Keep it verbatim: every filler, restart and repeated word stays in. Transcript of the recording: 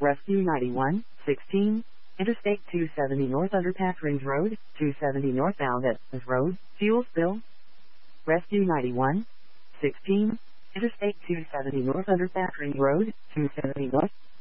Rescue ninety-one, sixteen, Interstate two seventy North Underpass Rings Road, two seventy northbound at Is Road, fuel spill. Rescue ninety-one, sixteen, Interstate two seventy North Underpass Rings Road, two seventy North.